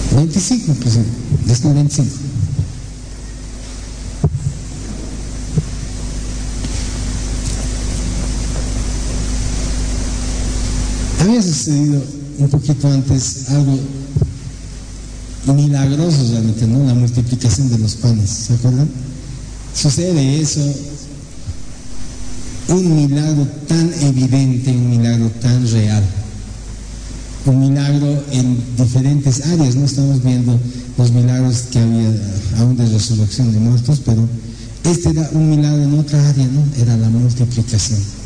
25, pues, desde 25. Había sucedido un poquito antes algo milagroso realmente, ¿no? La multiplicación de los panes, ¿se acuerdan? Sucede eso, un milagro tan evidente, un milagro tan real, un milagro en diferentes áreas, ¿no? Estamos viendo los milagros que había aún de resurrección de muertos, pero este era un milagro en otra área, ¿no? Era la multiplicación.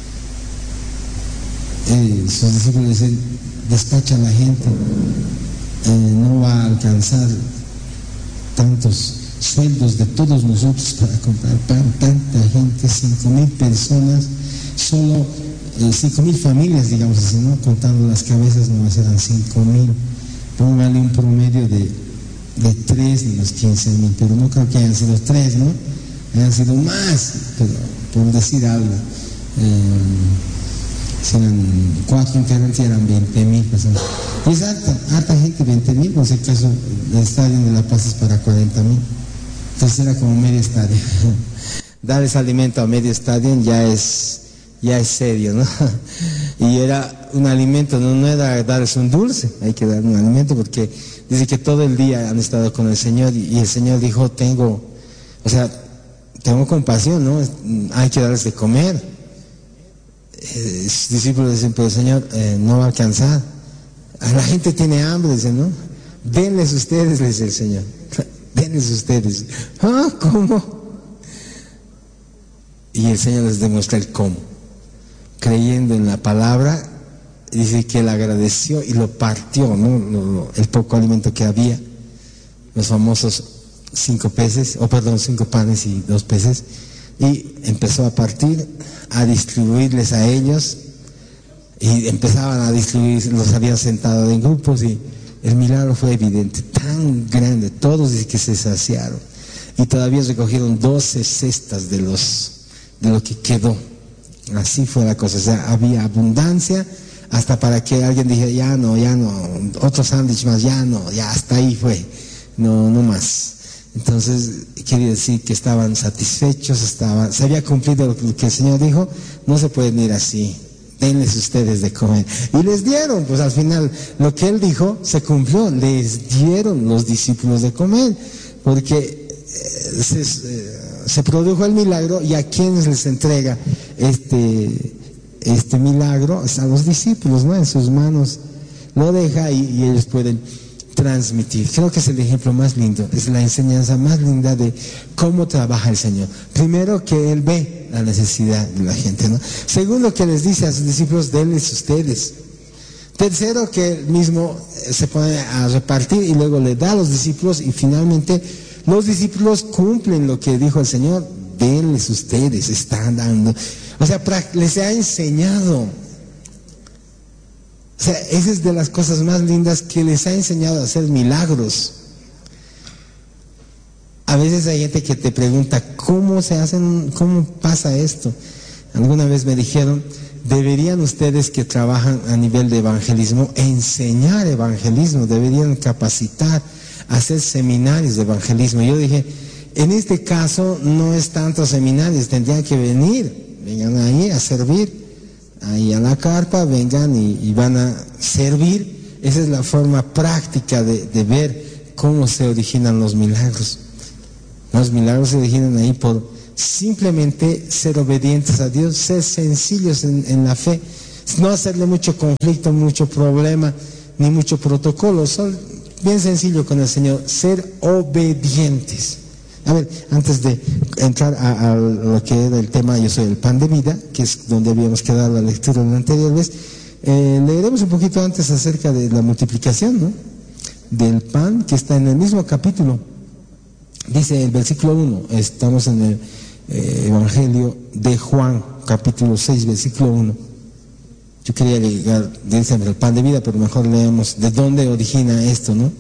Sus discípulos dicen: despacha a la gente, no va a alcanzar tantos sueldos de todos nosotros para comprar pan, tanta gente, 5,000 personas, solo 5,000 familias, digamos así, ¿no? Contando las cabezas nomás eran 5,000, póngale un promedio de 3 en los 15,000, pero no creo que hayan sido 3, ¿no? Hayan sido más, pero por decir algo, si eran 4 integrantes eran 20,000 personas. Y es harta gente, 20,000, en ese caso el estadio de La Paz es para 40,000. Entonces era como medio estadio. Darles alimento a medio estadio ya es serio, ¿no? Y era un alimento, no era darles un dulce, hay que dar un alimento, porque dice que todo el día han estado con el Señor y el Señor dijo: tengo compasión, ¿no? Hay que darles de comer. Sus discípulos dicen: pero Señor, no va a alcanzar. La gente tiene hambre, dicen, ¿no? Denles ustedes, les dice el Señor. Denles ustedes. ¿Ah, cómo? Y el Señor les demuestra el cómo. Creyendo en la palabra, dice que él agradeció y lo partió, ¿no? El poco alimento que había, los famosos 5 panes y 2 peces, y empezó a partir, a distribuirles a ellos, y empezaban a distribuir, los habían sentado en grupos, y el milagro fue evidente, tan grande, todos dicen que se saciaron, y todavía recogieron 12 cestas de lo que quedó. Así fue la cosa, o sea, había abundancia, hasta para que alguien dijera: ya no, otro sándwich más, ya hasta ahí fue, no más. Entonces, quiere decir que estaban satisfechos, se había cumplido lo que el Señor dijo: no se pueden ir así, denles ustedes de comer. Y les dieron, pues al final, lo que él dijo se cumplió, les dieron los discípulos de comer, porque se produjo el milagro. ¿Y a quienes les entrega este milagro? A los discípulos, ¿no? En sus manos lo deja y ellos pueden transmitir. Creo que es el ejemplo más lindo, es la enseñanza más linda de cómo trabaja el Señor. Primero, que Él ve la necesidad de la gente, ¿no? Segundo, que les dice a sus discípulos: denles ustedes. Tercero, que Él mismo se pone a repartir y luego le da a los discípulos, y finalmente los discípulos cumplen lo que dijo el Señor: denles ustedes, están dando. O sea, les ha enseñado. O sea, esa es de las cosas más lindas, que les ha enseñado a hacer milagros. A veces hay gente que te pregunta: ¿cómo pasa esto? Alguna vez me dijeron: deberían ustedes que trabajan a nivel de evangelismo, enseñar evangelismo, deberían capacitar, hacer seminarios de evangelismo. Yo dije: en este caso no es tanto seminarios, tendrían que vengan ahí a servir, ahí a la carpa, vengan y van a servir. Esa es la forma práctica de ver cómo se originan los milagros. Los milagros se originan ahí por simplemente ser obedientes a Dios, ser sencillos en la fe, no hacerle mucho conflicto, mucho problema, ni mucho protocolo, son bien sencillo con el Señor, ser obedientes. A ver, antes de entrar a lo que era el tema Yo soy el pan de vida, que es donde habíamos quedado la lectura la anterior vez, leeremos un poquito antes acerca de la multiplicación, ¿no? Del pan, que está en el mismo capítulo. Dice el versículo 1, estamos en el Evangelio de Juan, capítulo 6, versículo 1. Yo quería llegar, dice el pan de vida, pero mejor leemos de dónde origina esto, ¿no?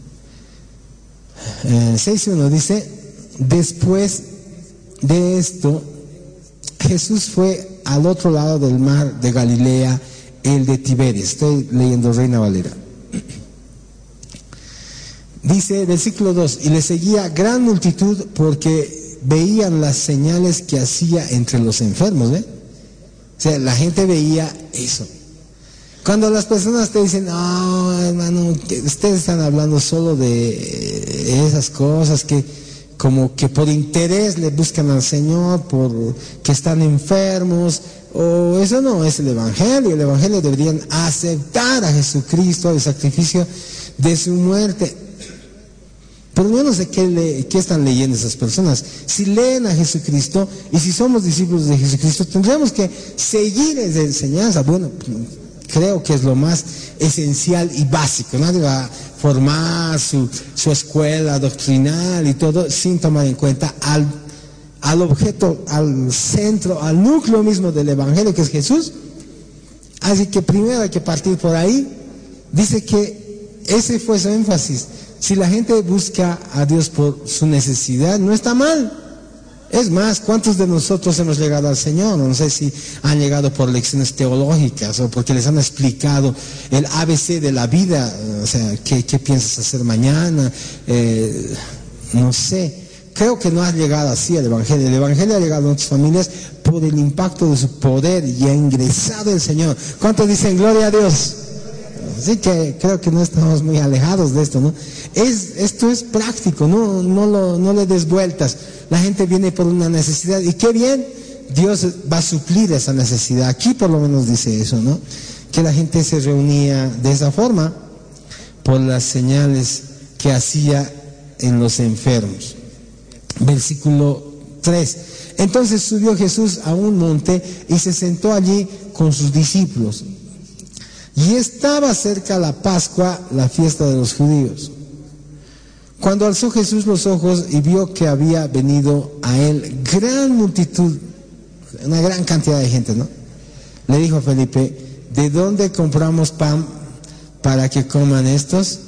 6:1 dice: después de esto, Jesús fue al otro lado del mar de Galilea, el de Tiberias. Estoy leyendo Reina Valera. Dice, versículo 2, y le seguía gran multitud porque veían las señales que hacía entre los enfermos, ¿eh? O sea, la gente veía eso. Cuando las personas te dicen, no, hermano, ustedes están hablando solo de esas cosas que como que por interés le buscan al Señor, por que están enfermos, o eso no es el Evangelio. El Evangelio deberían aceptar a Jesucristo, el sacrificio de su muerte. Pero yo no sé qué están leyendo esas personas. Si leen a Jesucristo y si somos discípulos de Jesucristo, tendríamos que seguir esa enseñanza. Bueno, creo que es lo más esencial y básico. Nadie va a formar su escuela doctrinal y todo sin tomar en cuenta al objeto, al centro, al núcleo mismo del Evangelio, que es Jesús. Así que primero hay que partir por ahí. Dice que ese fue su énfasis. Si la gente busca a Dios por su necesidad, no está mal. Es más, ¿cuántos de nosotros hemos llegado al Señor? No sé si han llegado por lecciones teológicas o porque les han explicado el ABC de la vida, o sea, ¿qué piensas hacer mañana? No sé. Creo que no ha llegado así al Evangelio. El Evangelio ha llegado a nuestras familias por el impacto de su poder y ha ingresado el Señor. ¿Cuántos dicen gloria a Dios? Así que creo que no estamos muy alejados de esto, ¿no? Esto es práctico, no le des vueltas. La gente viene por una necesidad y qué bien, Dios va a suplir esa necesidad. Aquí por lo menos dice eso, ¿no? Que la gente se reunía de esa forma por las señales que hacía en los enfermos. Versículo 3. Entonces subió Jesús a un monte y se sentó allí con sus discípulos. Y estaba cerca la Pascua, la fiesta de los judíos. Cuando alzó Jesús los ojos y vio que había venido a él gran multitud, una gran cantidad de gente, ¿no? Le dijo a Felipe, ¿de dónde compramos pan para que coman estos?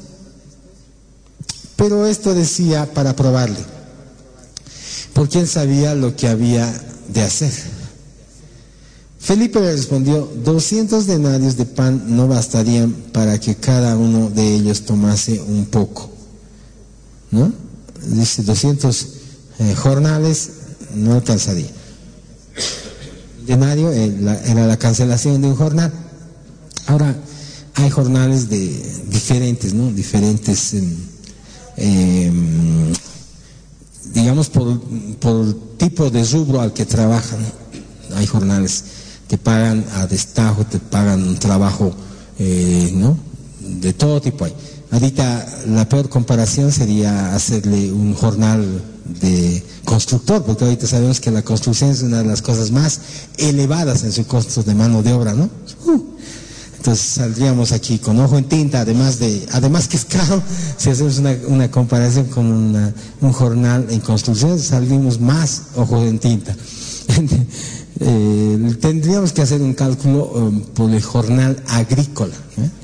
Pero esto decía para probarle, porque él sabía lo que había de hacer. Felipe le respondió, 200 denarios de pan no bastarían para que cada uno de ellos tomase un poco, ¿no? Dice 200 jornales no alcanzaría. Denario era la cancelación de un jornal. Ahora hay jornales diferentes, ¿no? Diferentes, digamos por tipo de rubro al que trabajan. Hay jornales te pagan a destajo, te pagan un trabajo, ¿no? De todo tipo hay. Ahorita la peor comparación sería hacerle un jornal de constructor, porque ahorita sabemos que la construcción es una de las cosas más elevadas en su costo de mano de obra, ¿no? Entonces saldríamos aquí con ojo en tinta, además que es caro, si hacemos una comparación con un jornal en construcción, salimos más ojo en tinta. Tendríamos que hacer un cálculo por el jornal agrícola,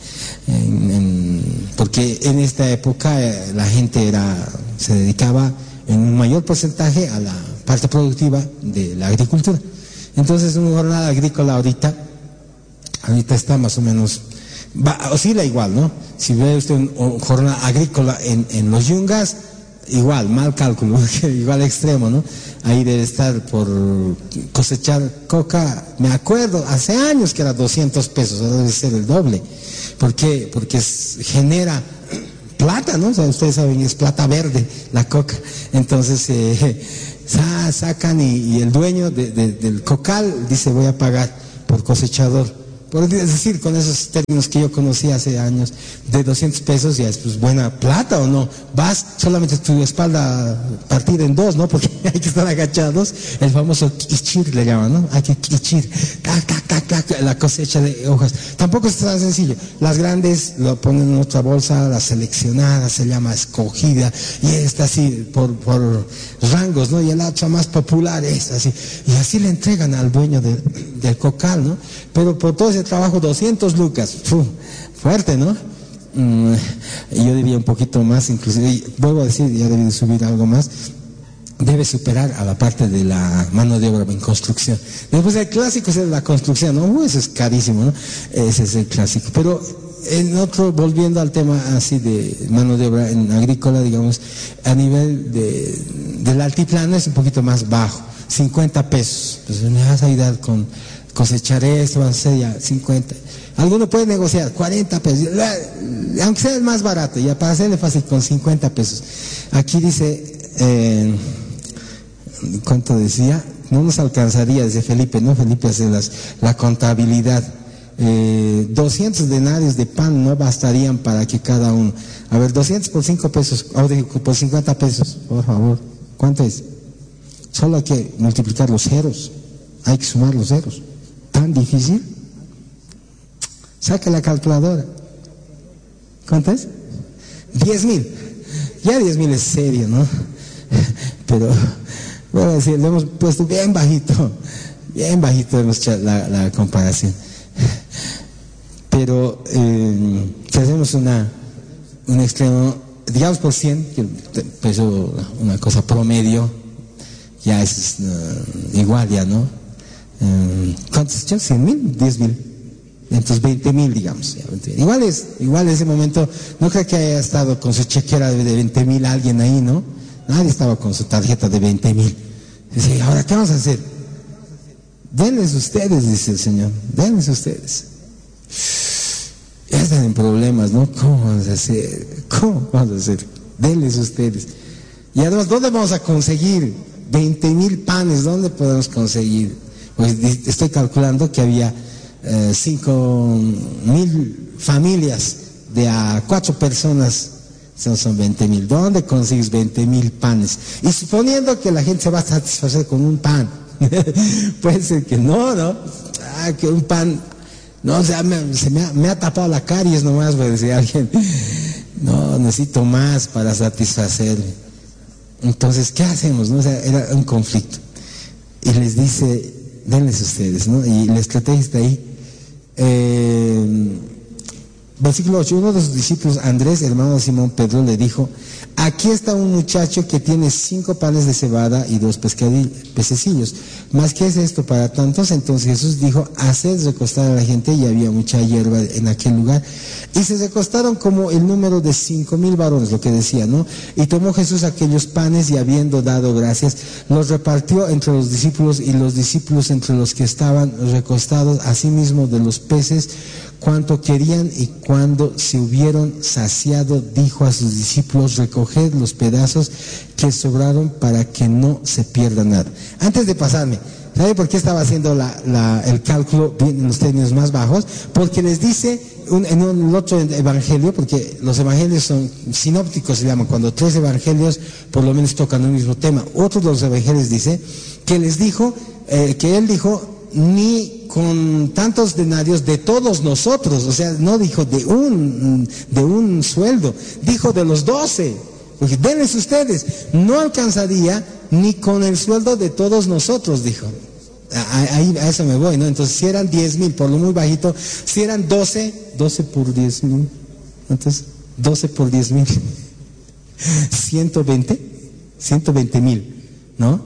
porque en esta época la gente se dedicaba en un mayor porcentaje a la parte productiva de la agricultura. Entonces un jornal agrícola ahorita está más o menos, oscila igual, ¿no? Si ve usted un jornal agrícola en los yungas, igual, mal cálculo, igual extremo, ¿no? Ahí debe estar por cosechar coca, me acuerdo, hace años que era 200 pesos, ahora debe ser el doble. ¿Por qué? Porque genera plata, ¿no? O sea, ustedes saben, es plata verde la coca. Entonces sacan y el dueño del cocal dice, voy a pagar por cosechador. Es decir, con esos términos que yo conocí hace años, de 200 pesos ya es pues buena plata, ¿o no? Vas solamente tu espalda partida en dos, ¿no? Porque hay que estar agachados, el famoso quichir le llaman, ¿no? Hay que quichir, la cosecha de hojas. Tampoco es tan sencillo. Las grandes lo ponen en otra bolsa, la seleccionada se llama escogida, y esta así por rangos, ¿no? Y el otra más popular es así. Y así le entregan al dueño del cocal, ¿no? Pero por todo ese trabajo 200 lucas, fuerte, ¿no? Yo diría un poquito más, inclusive, vuelvo a decir, ya debe de subir algo más, debe superar a la parte de la mano de obra en construcción. Después el clásico es la construcción, ¿no? Eso es carísimo, ¿no? Ese es el clásico, pero en otro, volviendo al tema así de mano de obra en agrícola, digamos, a nivel del altiplano es un poquito más bajo, 50 pesos. Entonces me vas a ayudar con cosechar esto, vas a hacer ya 50. Alguno puede negociar 40 pesos, aunque sea el más barato, ya para hacerle fácil con 50 pesos. Aquí dice, ¿cuánto decía? No nos alcanzaría, dice Felipe, ¿no? Felipe hace la contabilidad. 200 denarios de pan no bastarían para que cada uno. A ver, 200 por 5 pesos, por 50 pesos, por favor. ¿Cuánto es? Solo hay que multiplicar los ceros. Hay que sumar los ceros. ¿Tan difícil? Saca la calculadora. ¿Cuánto es? 10,000. Ya 10,000 es serio, ¿no? Pero, bueno, decir, lo hemos puesto bien bajito hemos hecho la comparación. Pero si hacemos un extremo, digamos por 100, que peso una cosa promedio, ya es igual ya, ¿no? ¿Cuántos hecho? ¿100,000? 10,000. Entonces 20,000, digamos. Igual ese momento, no creo que haya estado con su chequera de 20,000 alguien ahí, ¿no? Nadie estaba con su tarjeta de 20,000. Dice, ¿ahora qué vamos a hacer? Denles ustedes, dice el Señor, denles ustedes. Ya están en problemas, ¿no? ¿Cómo vamos a hacer? Denles ustedes. Y además, ¿dónde vamos a conseguir 20,000 panes? ¿Dónde podemos conseguir? Pues estoy calculando que había 5,000 familias de a 4 personas. Son 20,000. ¿Dónde consigues 20,000 panes? Y suponiendo que la gente se va a satisfacer con un pan. Puede ser que no. Que un pan, no, o sea, me ha tapado la caries nomás, puede decir alguien. No, necesito más para satisfacerme. Entonces, ¿qué hacemos? ¿No? O sea, era un conflicto. Y les dice, denles ustedes, ¿no? Y la estrategia está ahí. Versículo 8, uno de sus discípulos, Andrés, hermano de Simón Pedro, le dijo, aquí está un muchacho que tiene 5 panes de cebada y 2 pececillos. ¿Más qué es esto para tantos? Entonces Jesús dijo, haced recostar a la gente, y había mucha hierba en aquel lugar. Y se recostaron como el número de 5,000 varones, lo que decía, ¿no? Y tomó Jesús aquellos panes y habiendo dado gracias, los repartió entre los discípulos y los discípulos entre los que estaban recostados, asimismo de los peces, cuanto querían, y cuando se hubieron saciado, dijo a sus discípulos, recoged los pedazos que sobraron para que no se pierda nada. Antes de pasarme, ¿sabe por qué estaba haciendo el cálculo en los términos más bajos? Porque les dice en el otro evangelio, porque los evangelios son sinópticos, se llaman, cuando 3 evangelios por lo menos tocan un mismo tema. Otro de los evangelios dice que les dijo, que él dijo, ni con tantos denarios de todos nosotros, o sea, no dijo de un sueldo, dijo de los 12, porque denles ustedes, no alcanzaría ni con el sueldo de todos nosotros, dijo. A eso me voy, ¿no? Entonces, si eran 10,000, por lo muy bajito, si eran 12 por 10,000, entonces 12 por 10,000, 120,000, ¿no?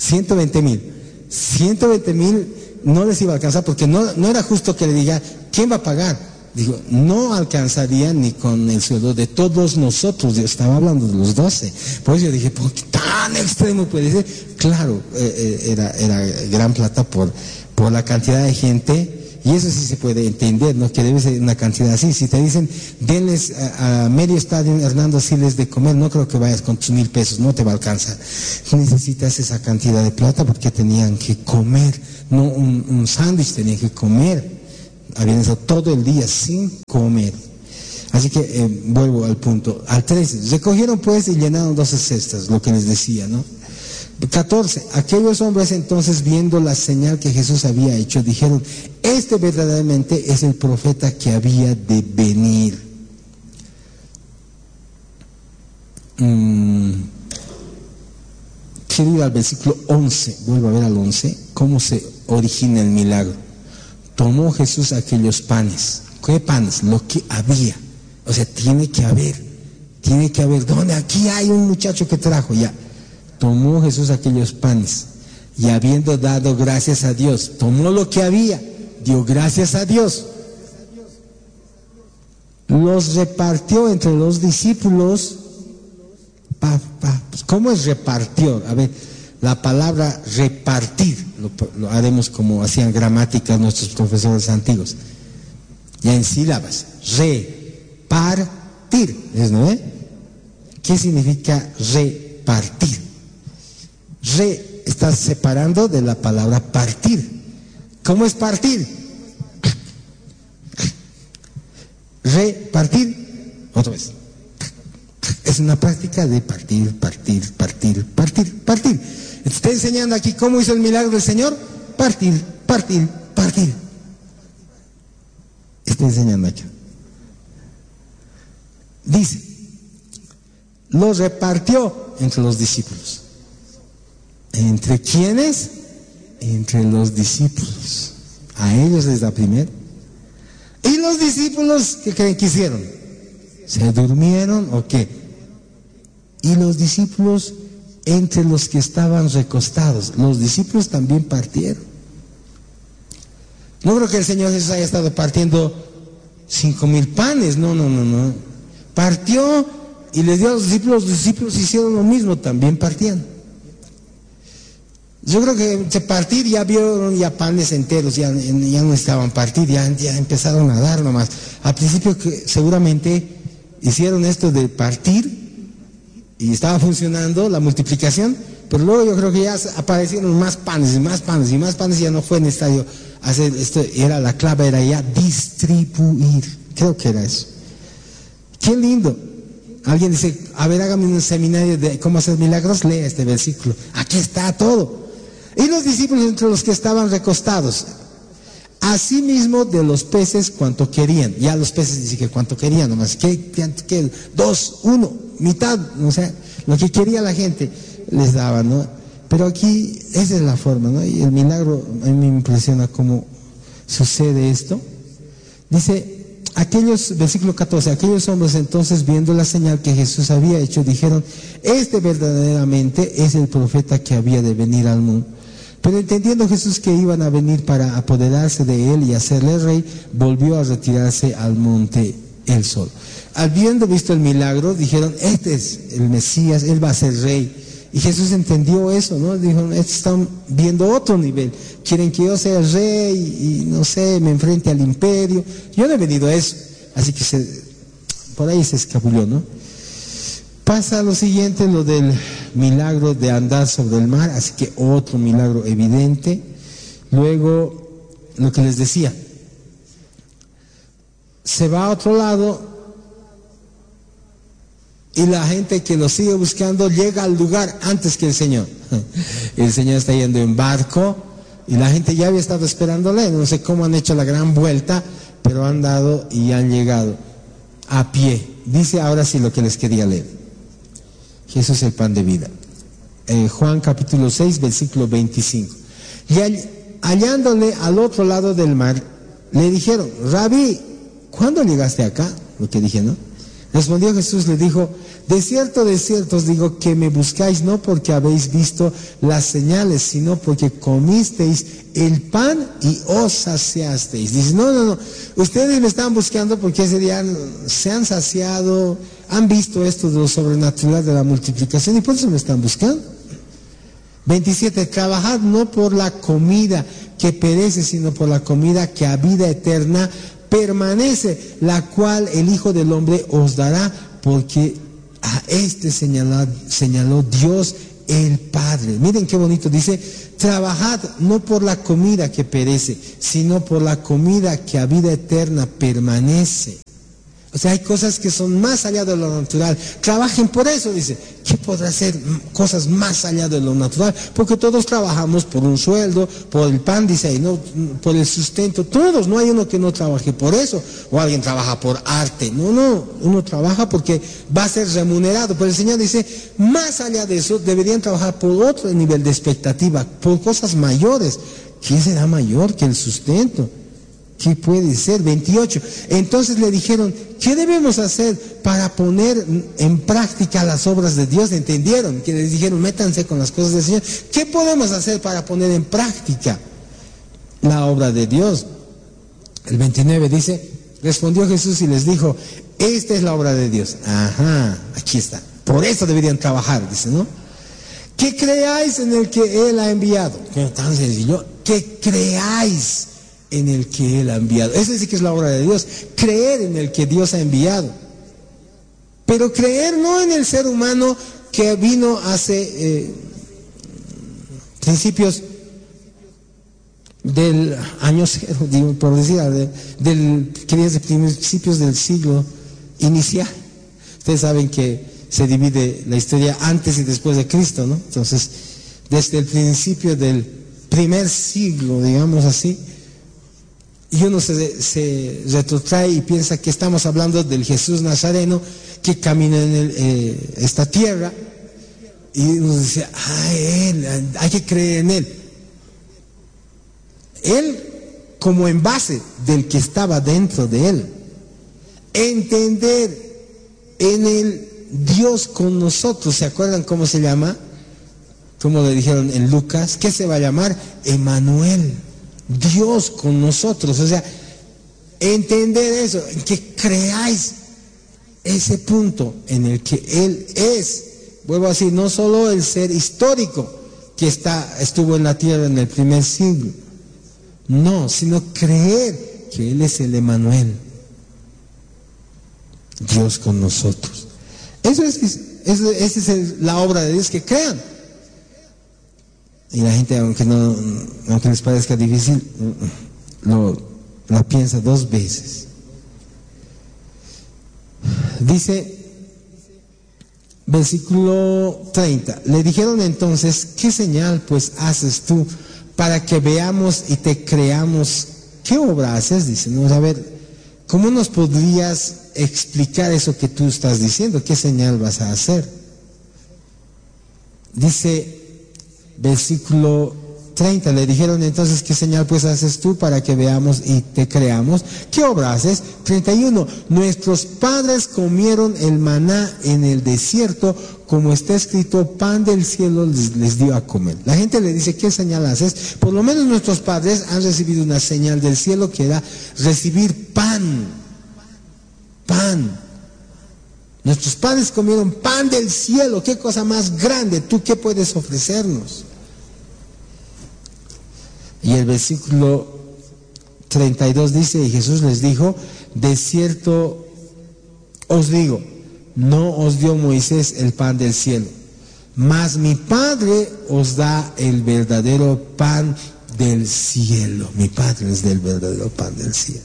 120,000 no les iba a alcanzar, porque no era justo que le diga, ¿quién va a pagar? Digo, no alcanzaría ni con el sueldo de todos nosotros. Yo estaba hablando de los 12. Por eso yo dije, ¿por qué tan extremo puede ser? Claro, era gran plata por la cantidad de gente. Y eso sí se puede entender, ¿no? Que debe ser una cantidad así. Si te dicen, denles a medio estadio Hernando Siles de comer, no creo que vayas con tus 1,000 pesos, no te va a alcanzar. Necesitas esa cantidad de plata porque tenían que comer, no un sándwich, tenían que comer. Habían estado todo el día sin comer. Así que vuelvo al punto. Al 13, recogieron pues y llenaron 12 cestas, lo que les decía, ¿no? 14, aquellos hombres entonces, viendo la señal que Jesús había hecho, dijeron, este verdaderamente es el profeta que había de venir. Quiero ir al versículo 11, vuelvo a ver al 11, cómo se origina el milagro. Tomó Jesús aquellos panes. ¿Qué panes? Lo que había. O sea, tiene que haber. ¿Dónde? Aquí hay un muchacho que trajo, ya. Tomó Jesús aquellos panes y habiendo dado gracias a Dios, tomó lo que había, dio gracias a Dios los repartió entre los discípulos. ¿Cómo es repartió? A ver, la palabra repartir, lo haremos como hacían gramática nuestros profesores antiguos, ya en sílabas. Repartir, ¿no? ¿Qué significa repartir? Está separando de la palabra partir. ¿Cómo es partir? Repartir, otra vez. Es una práctica de partir. Está enseñando aquí cómo hizo el milagro del Señor. Partir. Está enseñando aquí. Dice, los repartió entre los discípulos. ¿Entre quiénes? Entre los discípulos. A ellos les da primero. ¿Y los discípulos qué creen que hicieron? ¿Se durmieron o qué? Y los discípulos entre los que estaban recostados. Los discípulos también partieron. No creo que el Señor Jesús haya estado partiendo 5,000 panes. No. Partió y les dio a los discípulos hicieron lo mismo, también partían. Yo creo que de partir ya vieron ya panes enteros, ya no estaban partir, ya empezaron a dar nomás. Al principio que seguramente hicieron esto de partir y estaba funcionando la multiplicación, pero luego yo creo que ya aparecieron más panes, ya no fue necesario hacer esto, la clave era ya distribuir, creo que era eso. Qué lindo. Alguien dice, a ver, hágame un seminario de cómo hacer milagros, lea este versículo, aquí está todo. Y los discípulos entre los que estaban recostados, asimismo de los peces cuanto querían. Ya los peces dicen que cuanto querían nomás, que 2, 1, mitad, o sea, lo que quería la gente les daba, ¿no? Pero aquí esa es la forma, ¿no? Y el milagro, a mí me impresiona cómo sucede esto. Dice, versículo 14, aquellos hombres entonces viendo la señal que Jesús había hecho, dijeron, este verdaderamente es el profeta que había de venir al mundo. Pero entendiendo Jesús que iban a venir para apoderarse de él y hacerle rey, volvió a retirarse al monte él solo. Habiendo visto el milagro, dijeron, este es el Mesías, él va a ser rey. Y Jesús entendió eso, ¿no? Dijo, están viendo otro nivel. Quieren que yo sea rey y no sé, me enfrente al imperio. Yo no he venido a eso. Así que por ahí se escabulló, ¿no? Pasa lo siguiente, lo del milagro de andar sobre el mar, así que otro milagro evidente. Luego, lo que les decía, se va a otro lado y la gente que lo sigue buscando llega al lugar antes que el Señor. El Señor está yendo en barco y la gente ya había estado esperándole, no sé cómo han hecho la gran vuelta, pero han dado y han llegado a pie. Dice ahora sí lo que les quería leer. Jesús es el pan de vida. Juan capítulo 6, versículo 25. Y hallándole al otro lado del mar, le dijeron, Rabí, ¿cuándo llegaste acá? Lo que dije, ¿no? Respondió Jesús, le dijo, de cierto os digo que me buscáis no porque habéis visto las señales, sino porque comisteis el pan y os saciasteis. Dice, no, ustedes me están buscando porque ese día se han saciado, han visto esto de lo sobrenatural de la multiplicación y por eso me están buscando. 27, trabajad no por la comida que perece, sino por la comida que a vida eterna permanece, la cual el Hijo del Hombre os dará, porque a este señaló Dios el Padre. Miren qué bonito, dice, trabajad no por la comida que perece, sino por la comida que a vida eterna permanece. O sea, hay cosas que son más allá de lo natural. Trabajen por eso, dice. ¿Qué podrá ser cosas más allá de lo natural? Porque todos trabajamos por un sueldo, por el pan, dice ahí, ¿no? Por el sustento. Todos, no hay uno que no trabaje por eso. O alguien trabaja por arte. No, uno trabaja porque va a ser remunerado. Pero el Señor dice, más allá de eso, deberían trabajar por otro nivel de expectativa, por cosas mayores. ¿Qué será mayor que el sustento? ¿Qué puede ser? 28. Entonces le dijeron, ¿qué debemos hacer para poner en práctica las obras de Dios? ¿Entendieron? Que les dijeron, métanse con las cosas del Señor. ¿Qué podemos hacer para poner en práctica la obra de Dios? El 29 dice, respondió Jesús y les dijo, Esta es la obra de Dios. Ajá, aquí está. Por eso deberían trabajar, dice, ¿no? Que creáis en el que Él ha enviado. Tan sencillo. Que creáis en el que Él ha enviado. Eso sí que es la obra de Dios. Creer en el que Dios ha enviado. Pero creer no en el ser humano que vino hace principios del año cero, por decir, principios del siglo inicial. Ustedes saben que se divide la historia antes y después de Cristo, ¿no? Entonces, desde el principio del primer siglo, digamos así, y uno se retrotrae y piensa que estamos hablando del Jesús Nazareno que camina en esta tierra, y uno dice, Él, hay que creer en Él. Él como envase del que estaba dentro de Él. Entender en el Dios con nosotros. ¿Se acuerdan cómo se llama? Como le dijeron en Lucas, ¿qué se va a llamar? Emmanuel, Dios con nosotros. O sea, entender eso, que creáis ese punto en el que Él es, vuelvo a decir, no solo el ser histórico que estuvo en la tierra en el primer siglo, no, sino creer que Él es el Emmanuel, Dios con nosotros. Esa es la obra de Dios, que crean. Y la gente, aunque les parezca difícil, la piensa dos veces. Dice, versículo 30, le dijeron entonces, ¿qué señal pues haces tú para que veamos y te creamos? ¿Qué obra haces? Dice, no, a ver, ¿cómo nos podrías explicar eso que tú estás diciendo? ¿Qué señal vas a hacer? Dice, versículo 30, le dijeron entonces, ¿qué señal pues haces tú para que veamos y te creamos? ¿Qué obra haces? 31, nuestros padres comieron el maná en el desierto, como está escrito, pan del cielo les dio a comer. La gente le dice, ¿qué señal haces? Por lo menos nuestros padres han recibido una señal del cielo, que era recibir pan. Nuestros padres comieron pan del cielo. ¿Qué cosa más grande? ¿Tú qué puedes ofrecernos? Y el versículo 32 dice, y Jesús les dijo, de cierto os digo, no os dio Moisés el pan del cielo, mas mi Padre os da el verdadero pan del cielo. Mi Padre es del verdadero pan del cielo.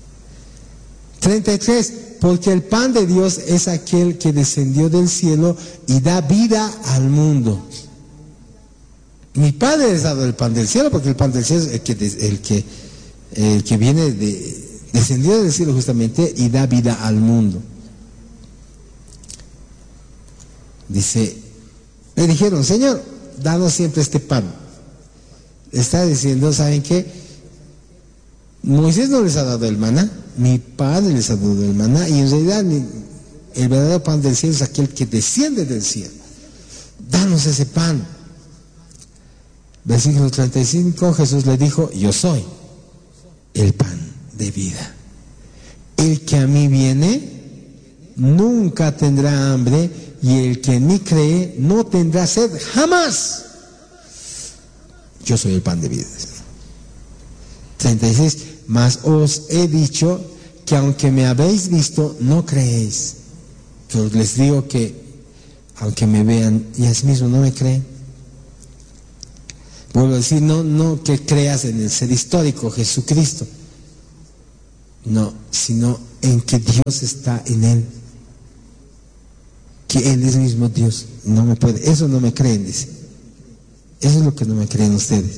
33, porque el pan de Dios es aquel que descendió del cielo y da vida al mundo. Mi Padre les ha dado el pan del cielo, porque el pan del cielo es el que viene descendió del cielo justamente y da vida al mundo. Dice, le dijeron, Señor, danos siempre este pan. Está diciendo, ¿saben qué? Moisés no les ha dado el maná, mi Padre les ha dado el maná, y en realidad el verdadero pan del cielo es aquel que desciende del cielo. Danos ese pan. Versículo 35, Jesús le dijo, yo soy el pan de vida. El que a mí viene nunca tendrá hambre, y el que en mí cree no tendrá sed jamás. Yo soy el pan de vida. 36, mas os he dicho que aunque me habéis visto, no creéis. Pero les digo que aunque me vean y asimismo no me creen. Vuelvo a decir, no que creas en el ser histórico, Jesucristo. No, sino en que Dios está en Él. Que Él es mismo Dios. No me puede, eso no me creen, dice. Eso es lo que no me creen ustedes.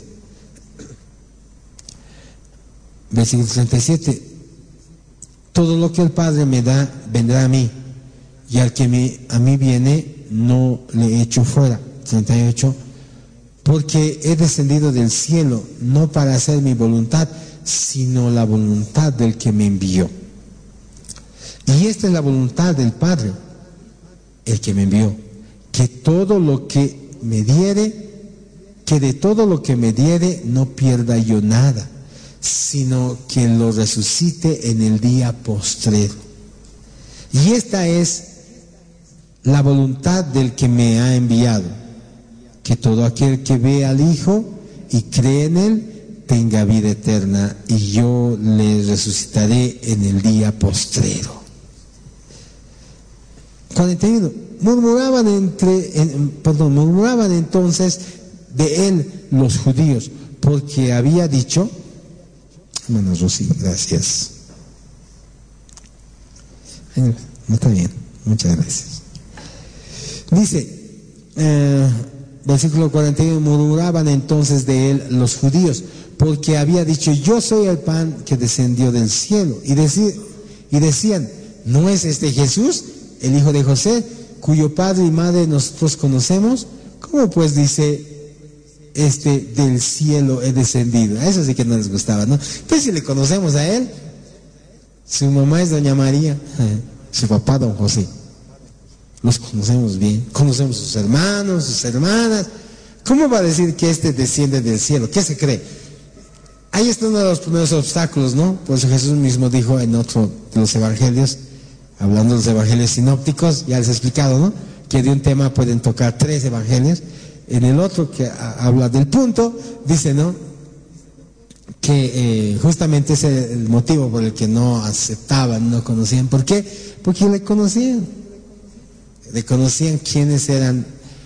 Versículo 37. Todo lo que el Padre me da, vendrá a mí. Y al que a mí viene, no le echo fuera. 38. Porque he descendido del cielo, no para hacer mi voluntad, sino la voluntad del que me envió. Y esta es la voluntad del Padre, el que me envió, que todo lo que me diere, que de todo lo que me diere no pierda yo nada, sino que lo resucite en el día postrero. Y esta es la voluntad del que me ha enviado, que todo aquel que ve al Hijo y cree en Él tenga vida eterna, y yo le resucitaré en el día postrero. 41. Murmuraban entonces de él los judíos, porque había dicho, hermano Rosy, gracias. No está bien, muchas gracias. Dice, versículo 41, murmuraban entonces de él los judíos, porque había dicho, yo soy el pan que descendió del cielo. Y decían, ¿no es este Jesús, el hijo de José, cuyo padre y madre nosotros conocemos? ¿Cómo pues dice, del cielo he descendido? A eso sí que no les gustaba, ¿no? Pues si le conocemos a él, su mamá es doña María, su papá don José. Los conocemos bien, conocemos sus hermanos, sus hermanas. ¿Cómo va a decir que desciende del cielo? ¿Qué se cree? Ahí está uno de los primeros obstáculos, ¿no? Por eso Jesús mismo dijo en otro de los evangelios, hablando de los evangelios sinópticos, ya les he explicado, ¿no? Que de un tema pueden tocar 3 evangelios. En el otro que habla del punto, dice, ¿no? Que justamente ese es el motivo por el que no aceptaban, no conocían. ¿Por qué? Porque le conocían quiénes eran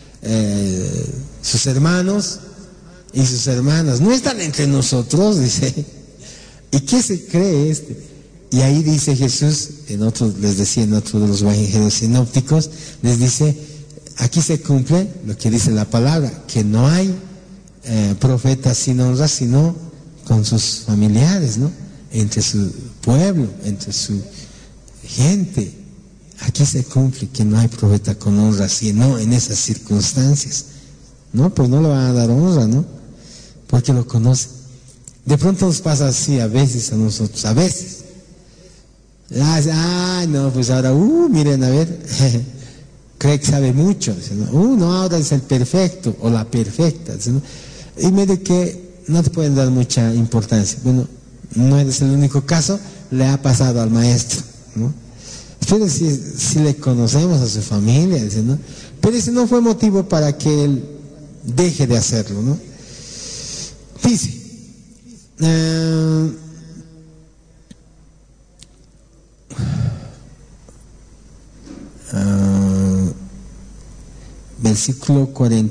sus hermanos y sus hermanas. No están entre nosotros, dice. ¿Y qué se cree Y ahí dice Jesús, les decía en otro de los evangelios sinópticos, les dice, aquí se cumple lo que dice la palabra, que no hay profetas sin honra, sino con sus familiares, ¿no? Entre su pueblo, entre su gente. Aquí se cumple que no hay profeta con honra, sino en esas circunstancias. No, pues no le van a dar honra, ¿no? Porque lo conocen. De pronto nos pasa así a veces a nosotros, a veces. No, pues ahora, miren, a ver, cree que sabe mucho. Dice, no, ahora es el perfecto o la perfecta. Dice, ¿no? Y medio que no te pueden dar mucha importancia. Bueno, no eres el único caso, le ha pasado al maestro, ¿no? Pero si le conocemos a su familia, dice, ¿no? Pero ese no fue motivo para que él deje de hacerlo, ¿no? Dice, versículo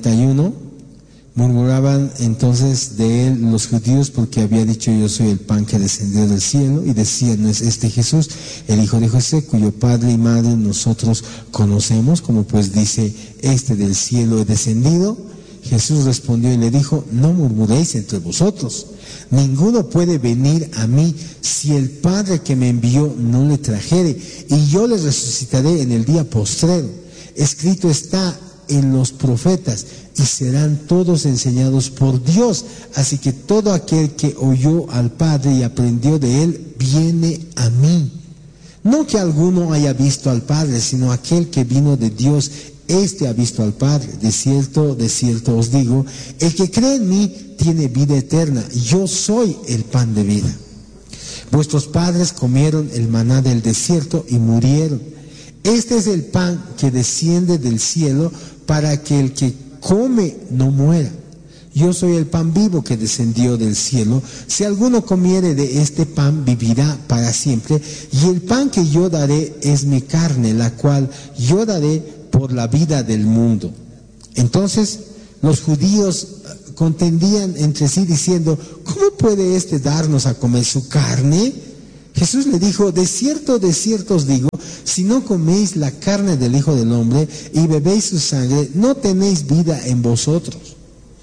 41, murmuraban entonces de él los judíos porque había dicho, yo soy el pan que descendió del cielo, y decían, ¿no es este Jesús, el hijo de José, cuyo padre y madre nosotros conocemos? Como pues dice, del cielo he descendido. Jesús respondió y le dijo, no murmuréis entre vosotros. Ninguno puede venir a mí si el Padre que me envió no le trajere, y yo le resucitaré en el día postrero. Escrito está en los profetas, y serán todos enseñados por Dios. Así que todo aquel que oyó al Padre y aprendió de él, viene a mí. No que alguno haya visto al Padre, sino aquel que vino de Dios, ha visto al Padre. De cierto os digo, el que cree en mí tiene vida eterna. Yo soy el pan de vida. Vuestros padres comieron el maná del desierto y murieron. Este es el pan que desciende del cielo, para que el que come no muera. Yo soy el pan vivo que descendió del cielo. Si alguno comiere de este pan, vivirá para siempre. Y el pan que yo daré es mi carne, la cual yo daré por la vida del mundo. Entonces los judíos contendían entre sí diciendo, ¿cómo puede darnos a comer su carne? Jesús le dijo, de cierto os digo, si no coméis la carne del Hijo del Hombre y bebéis su sangre, no tenéis vida en vosotros.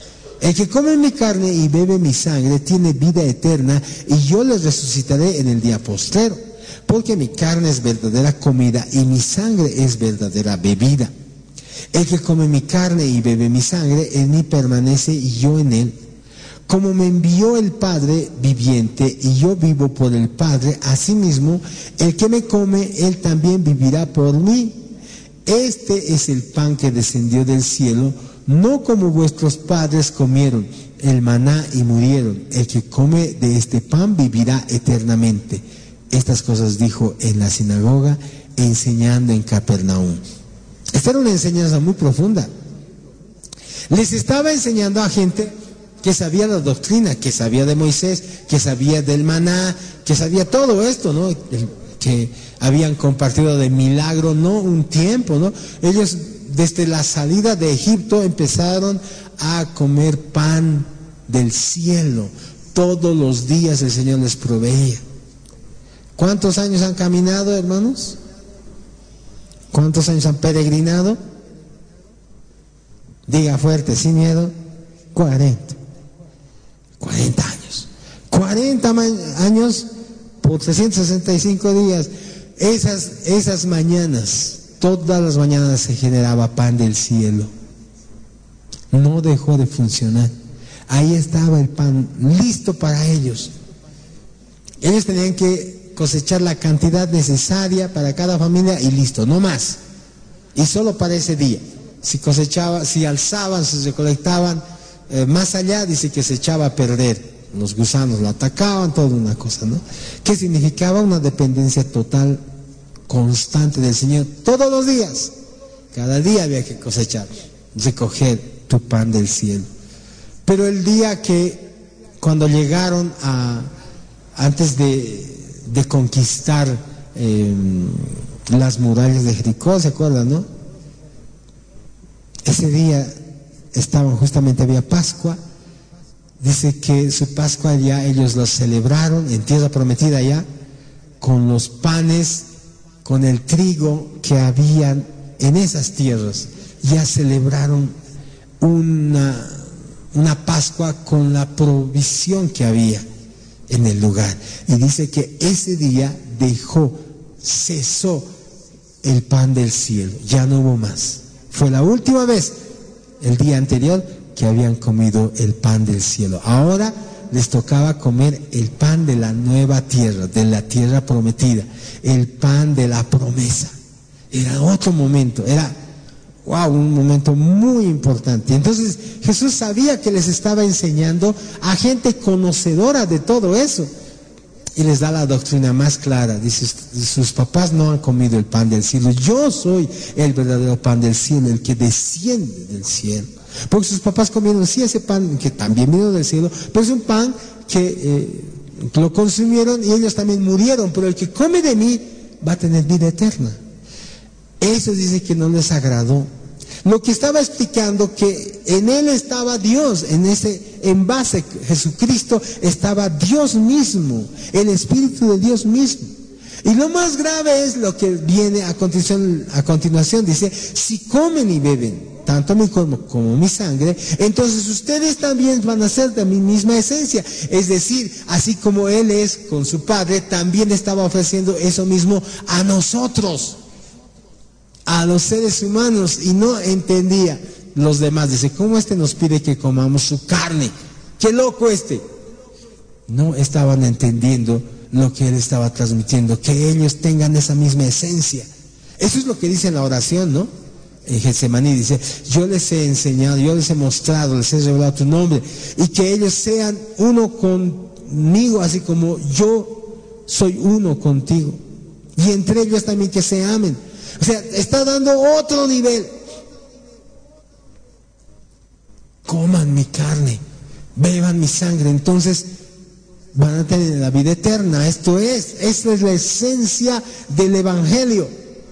El que come mi carne y bebe mi sangre tiene vida eterna, y yo les resucitaré en el día postrero. Porque mi carne es verdadera comida y mi sangre es verdadera bebida. El que come mi carne y bebe mi sangre, en mí permanece y yo en él. Como me envió el Padre viviente y yo vivo por el Padre, asimismo, el que me come, él también vivirá por mí. Este es el pan que descendió del cielo, no como vuestros padres comieron el maná y murieron. El que come de este pan vivirá eternamente. Estas cosas dijo en la sinagoga enseñando en Capernaum. Esta era una enseñanza muy profunda. Les estaba enseñando a gente que sabía la doctrina, que sabía de Moisés, que sabía del maná, que sabía todo esto, ¿no? Que habían compartido de milagro, ¿no? Un tiempo, ¿no? Ellos desde la salida de Egipto empezaron a comer pan del cielo. Todos los días el Señor les proveía. ¿Cuántos años han caminado, hermanos? ¿Cuántos años han peregrinado? Diga fuerte, sin miedo. 40 años. 40 años por 365 días. Esas mañanas, todas las mañanas se generaba pan del cielo. No dejó de funcionar. Ahí estaba el pan listo para ellos. Ellos tenían que cosechar la cantidad necesaria para cada familia y listo, no más. Y solo para ese día. Si alzaban, si recolectaban más allá, dice que se echaba a perder. Los gusanos lo atacaban, toda una cosa, ¿no? Que significaba una dependencia total, constante del Señor, todos los días. Cada día había que cosechar, recoger tu pan del cielo. Pero el día cuando llegaron antes de conquistar las murallas de Jericó, ¿se acuerdan, no? Ese día justamente había Pascua. Dice que su Pascua ya ellos la celebraron en tierra prometida ya, con los panes, con el trigo que habían en esas tierras. Ya celebraron una Pascua con la provisión que había en el lugar. Y dice que ese día cesó el pan del cielo, ya no hubo más. Fue la última vez, el día anterior, que habían comido el pan del cielo. Ahora les tocaba comer el pan de la nueva tierra, de la tierra prometida, el pan de la promesa. Era otro momento, era un momento muy importante. Entonces Jesús sabía que les estaba enseñando a gente conocedora de todo eso. Y les da la doctrina más clara. Dice, sus papás no han comido el pan del cielo. Yo soy el verdadero pan del cielo, el que desciende del cielo. Porque sus papás comieron, sí, ese pan que también vino del cielo, pero es un pan que lo consumieron y ellos también murieron. Pero el que come de mí va a tener vida eterna. Eso dice que no les agradó. Lo que estaba explicando que en él estaba Dios, en ese envase Jesucristo estaba Dios mismo, el Espíritu de Dios mismo. Y lo más grave es lo que viene a continuación, dice, si comen y beben tanto mi cuerpo como mi sangre, entonces ustedes también van a ser de mi misma esencia. Es decir, así como Él es con su Padre, también estaba ofreciendo eso mismo a nosotros, a los seres humanos, y no entendía los demás. Dice, ¿cómo nos pide que comamos su carne? ¡Qué loco este! No estaban entendiendo lo que Él estaba transmitiendo, que ellos tengan esa misma esencia. Eso es lo que dice en la oración, ¿no? En Getsemaní dice, yo les he enseñado, yo les he mostrado, les he revelado tu nombre, y que ellos sean uno conmigo, así como yo soy uno contigo, y entre ellos también que se amen. O sea, está dando otro nivel. Coman mi carne, beban mi sangre, entonces van a tener la vida eterna. Esta es la esencia del Evangelio.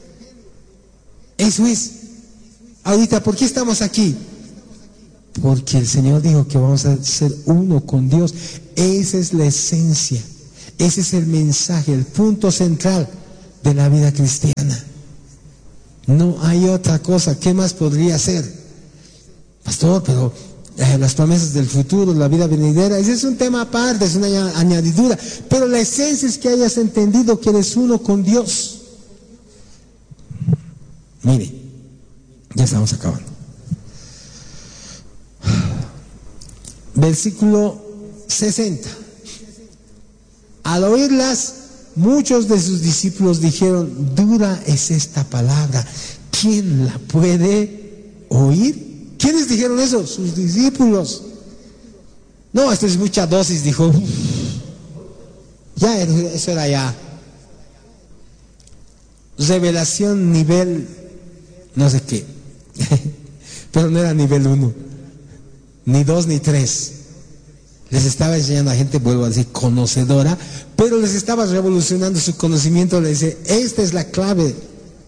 Eso es. Ahorita, ¿por qué estamos aquí? Porque el Señor dijo que vamos a ser uno con Dios. Esa es la esencia, ese es el mensaje, el punto central de la vida cristiana. No hay otra cosa. ¿Qué más podría ser? Pastor, pero las promesas del futuro, la vida venidera, ese es un tema aparte, es una añadidura. Pero la esencia es que hayas entendido que eres uno con Dios. Mire, ya estamos acabando. Versículo 60. Al oírlas, muchos de sus discípulos dijeron, dura es esta palabra, ¿quién la puede oír? ¿Quiénes dijeron eso? Sus discípulos. No, esto es mucha dosis, dijo. Ya, eso era ya. revelación nivel no sé qué, pero no era nivel 1, ni 2, ni 3. Les estaba enseñando a gente, vuelvo a decir, conocedora, pero les estaba revolucionando su conocimiento. Les dice, esta es la clave.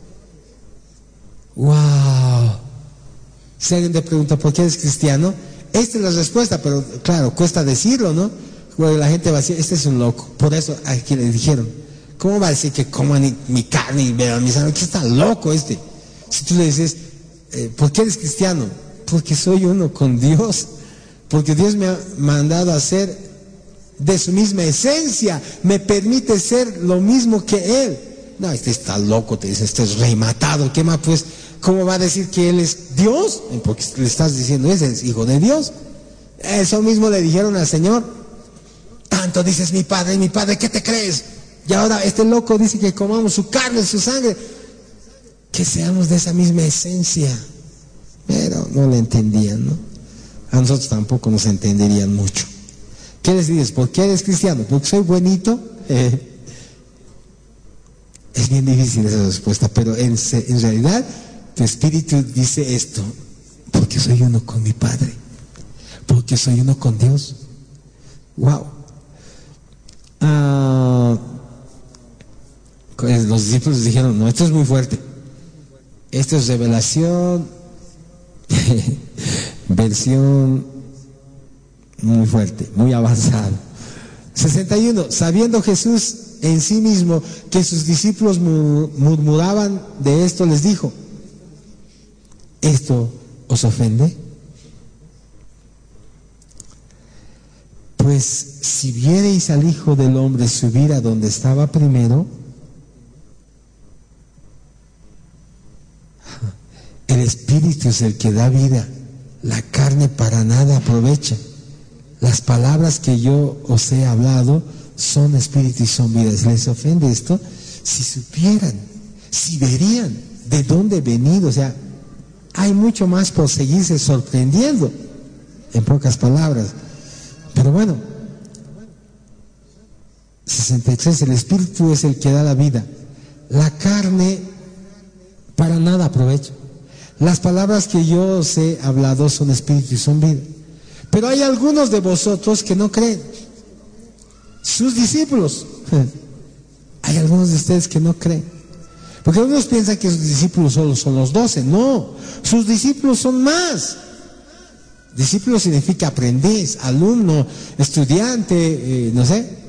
¡Wow! Si alguien te pregunta, ¿por qué eres cristiano? Esta es la respuesta, pero claro, cuesta decirlo, ¿no? Porque la gente va a decir, este es un loco. Por eso aquí le dijeron, ¿cómo va a decir que coman mi carne y beban mi sangre? ¿Qué está loco este? Si tú le dices, ¿por qué eres cristiano? Porque soy uno con Dios. Porque Dios me ha mandado a ser de su misma esencia. Me permite ser lo mismo que Él. No, este está loco, te dice, este es rematado. ¿Qué más pues? ¿Cómo va a decir que Él es Dios? Porque le estás diciendo, ese es hijo de Dios. Eso mismo le dijeron al Señor. Tanto dices mi Padre, ¿qué te crees? Y ahora este loco dice que comamos su carne, su sangre. Que seamos de esa misma esencia. Pero no le entendían, ¿no? A nosotros tampoco nos entenderían mucho. ¿Qué les dices? ¿Por qué eres cristiano? ¿Porque soy buenito? Es bien difícil esa respuesta, pero en realidad tu espíritu dice esto: porque soy uno con mi Padre, porque soy uno con Dios. Wow. Los discípulos dijeron, no, esto es muy fuerte, esto es revelación versión muy fuerte, muy avanzada. 61. Sabiendo Jesús en sí mismo que sus discípulos murmuraban de esto, les dijo, ¿esto os ofende? Pues si viereis al Hijo del Hombre subir a donde estaba primero, el Espíritu es el que da vida, la carne para nada aprovecha. Las palabras que yo os he hablado son espíritu y son vida. ¿Les ofende esto? Si supieran, si verían de dónde he venido, o sea, hay mucho más por seguirse sorprendiendo, en pocas palabras. Pero bueno, 63, el Espíritu es el que da la vida, la carne para nada aprovecha. Las palabras que yo os he hablado son espíritu y son vida. Pero hay algunos de vosotros que no creen. Sus discípulos. Hay algunos de ustedes que no creen. Porque algunos piensan que sus discípulos solo son los 12. No, sus discípulos son más. Discípulo significa aprendiz, alumno, estudiante, no sé.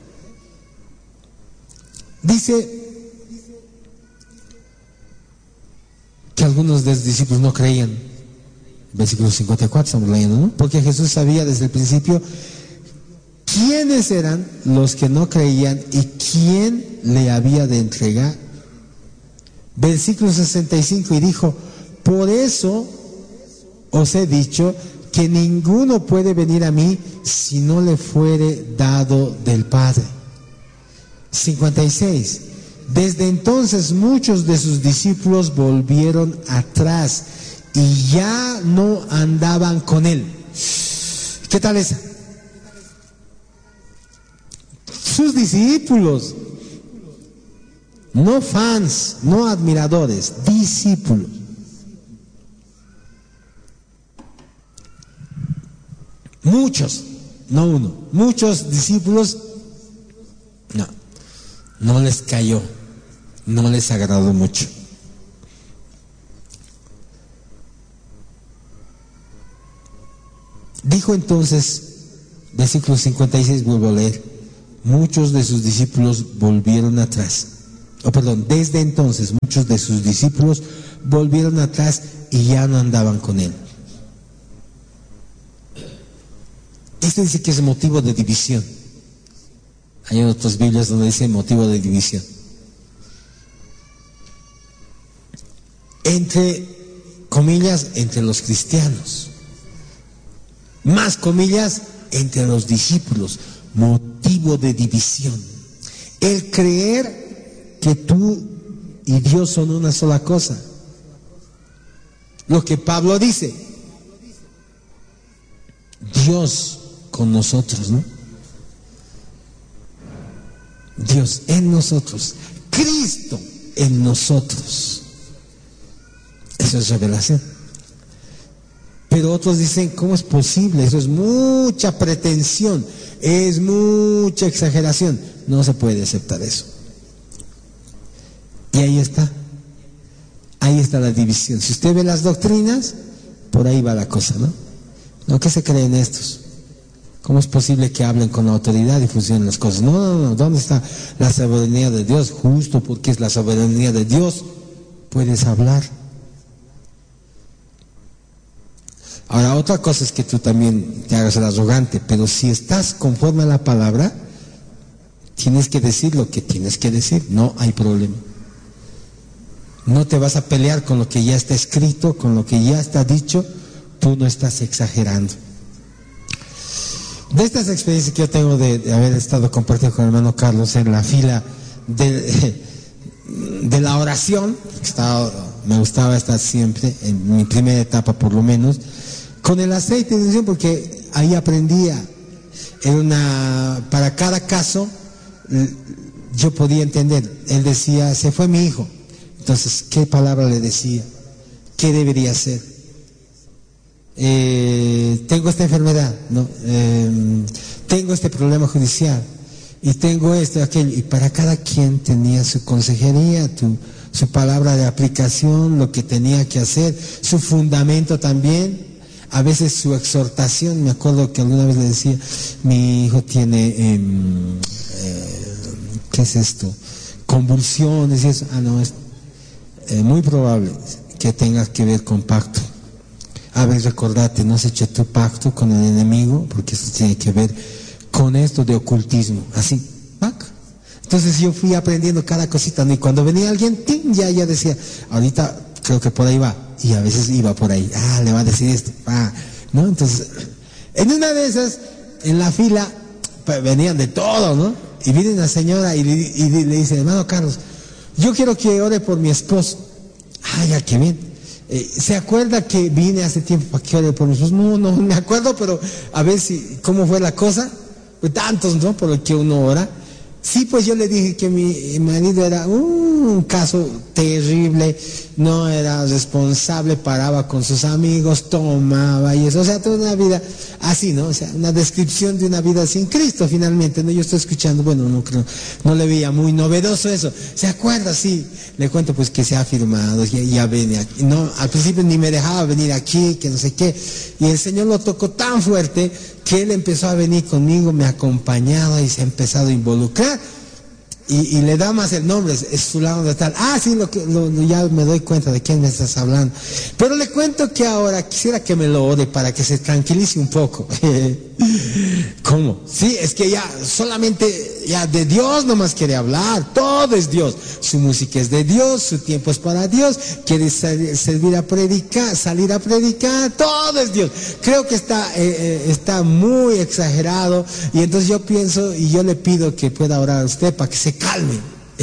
Dice que algunos de los discípulos no creían. Versículo 54 estamos leyendo, ¿no? Porque Jesús sabía desde el principio quiénes eran los que no creían y quién le había de entregar. Versículo 65, y dijo, por eso os he dicho que ninguno puede venir a mí si no le fuere dado del Padre. 56. Desde entonces muchos de sus discípulos volvieron atrás y ya no andaban con él. ¿Qué tal esa? Sus discípulos, no fans, no admiradores, discípulos. Muchos, no uno, muchos discípulos, no les cayó, no les agradó mucho. Dijo entonces, versículo 56, vuelvo a leer, muchos de sus discípulos volvieron atrás. Desde entonces muchos de sus discípulos volvieron atrás y ya no andaban con él. Esto dice que es motivo de división. Hay otras Biblias donde dice motivo de división. Entre comillas, entre los cristianos. Más comillas, entre los discípulos. Motivo de división. El creer que tú y Dios son una sola cosa. Lo que Pablo dice. Dios con nosotros, ¿no? Dios en nosotros. Cristo en nosotros. Eso es revelación. Pero otros dicen, ¿cómo es posible? Eso es mucha pretensión, es mucha exageración. No se puede aceptar eso. Y ahí está la división. Si usted ve las doctrinas, por ahí va la cosa, ¿no? ¿No? ¿Qué se creen estos? ¿Cómo es posible que hablen con autoridad y funcionen las cosas? No, ¿dónde está la soberanía de Dios? Justo porque es la soberanía de Dios, puedes hablar. Ahora, otra cosa es que tú también te hagas el arrogante, pero si estás conforme a la palabra, tienes que decir lo que tienes que decir, no hay problema. No te vas a pelear con lo que ya está escrito, con lo que ya está dicho, tú no estás exagerando. De estas experiencias que yo tengo de haber estado compartiendo con el hermano Carlos en la fila de la oración, me gustaba estar siempre, en mi primera etapa por lo menos, con el aceite de unción, porque ahí aprendía, para cada caso yo podía entender. Él decía, se fue mi hijo, entonces ¿qué palabra le decía? ¿Qué debería hacer? Tengo esta enfermedad, ¿no? Tengo este problema judicial y tengo esto, aquello, y para cada quien tenía su consejería, su palabra de aplicación, lo que tenía que hacer, su fundamento también, a veces su exhortación. Me acuerdo que alguna vez le decía, mi hijo tiene ¿qué es esto? Convulsiones y eso. No, es muy probable que tenga que ver con pacto. A ver, recordate, no has hecho tu pacto con el enemigo, porque esto tiene que ver con esto de ocultismo, así, ¿pac? Entonces yo fui aprendiendo cada cosita, ¿no? Y cuando venía alguien, ¡ting!, ya decía, ahorita creo que por ahí va, y a veces iba por ahí, le va a decir esto, ¿no? Entonces, en una de esas, en la fila, venían de todo, ¿no? Y viene una señora y le dice, hermano Carlos, yo quiero que ore por mi esposo. Ya, qué bien. ¿Se acuerda que vine hace tiempo para que ore por mi esposo? No me acuerdo, pero a ver cómo fue la cosa. Pues tantos, ¿no? Por lo que uno ora. Sí, pues yo le dije que mi marido era un caso terrible, no era responsable, paraba con sus amigos, tomaba y eso, o sea, toda una vida así, ¿no? O sea, una descripción de una vida sin Cristo finalmente, ¿no? Yo estoy escuchando, bueno, no creo, no le veía muy novedoso eso. ¿Se acuerda? Sí, le cuento pues que se ha firmado, ya venía aquí, no, al principio ni me dejaba venir aquí, que no sé qué, y el Señor lo tocó tan fuerte que él empezó a venir conmigo, me ha acompañado y se ha empezado a involucrar, y le da más el nombre, es fulano de tal. Sí, ya me doy cuenta de quién me estás hablando. Pero le cuento que ahora quisiera que me lo ore para que se tranquilice un poco. ¿Cómo? Sí, es que ya solamente de Dios nomás quiere hablar, todo es Dios. Su música es de Dios, su tiempo es para Dios, quiere salir a predicar, todo es Dios. Creo que está muy exagerado, y entonces yo pienso y yo le pido que pueda orar a usted para que se calme.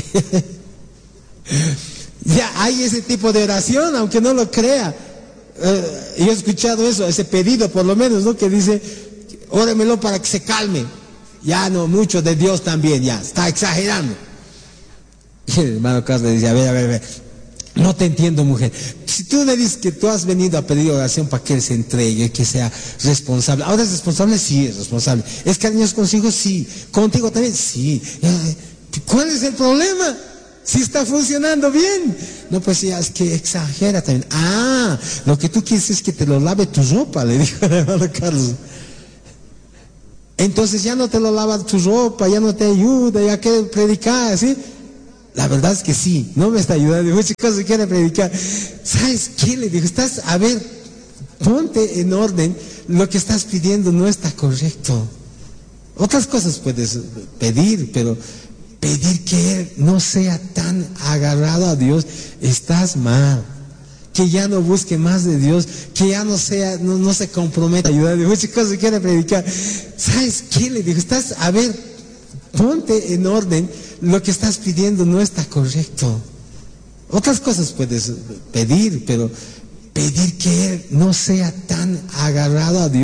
Ya hay ese tipo de oración, aunque no lo crea. Yo he escuchado eso, ese pedido por lo menos, ¿no? Que dice, óremelo para que se calme. Ya no, mucho de Dios también, ya, está exagerando. Y el hermano Carlos le dice, a ver, no te entiendo, mujer. Si tú le dices que tú has venido a pedir oración para que él se entregue, que sea responsable. ¿Ahora es responsable? Sí, es responsable. ¿Es cariñoso consigo? Sí. ¿Contigo también? Sí. ¿Cuál es el problema? Si está funcionando bien. No, pues ya es que exagera también. Lo que tú quieres es que te lo lave tu ropa, le dijo el hermano Carlos. Entonces ya no te lo lava tu ropa, ya no te ayuda, ya quiere predicar, ¿sí? La verdad es que sí, no me está ayudando, muchas cosas quiere predicar. ¿Sabes qué? Le dijo, ponte en orden, lo que estás pidiendo no está correcto. Otras cosas puedes pedir, pero pedir que él no sea tan agarrado a Dios, estás mal. Que ya no busque más de Dios, que ya no se comprometa a ayudar, muchas cosas quiere predicar. ¿Sabes qué? Le dijo, ponte en orden, lo que estás pidiendo no está correcto. Otras cosas puedes pedir, pero pedir que él no sea tan agarrado a Dios.